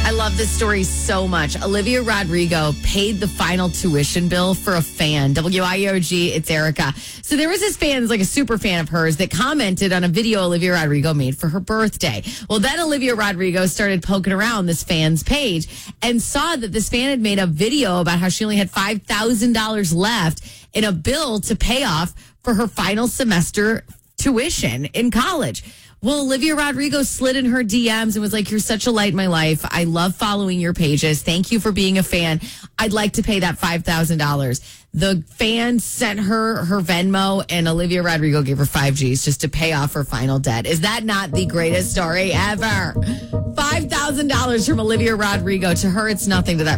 I love this story so much. Olivia Rodrigo paid the final tuition bill for a fan. WIOG, it's Erica. So there was this fan, like a super fan of hers, that commented on a video Olivia Rodrigo made for her birthday. Well, then Olivia Rodrigo started poking around this fan's page and saw that this fan had made a video about how she only had $5,000 left in a bill to pay off for her final semester tuition in college. Well, Olivia Rodrigo slid in her DMs and was like, "You're such a light in my life. I love following your pages. Thank you for being a fan. I'd like to pay that $5,000. The fan sent her Venmo, and Olivia Rodrigo gave her 5Gs just to pay off her final debt. Is that not the greatest story ever? $5,000 from Olivia Rodrigo. To her, it's nothing. To that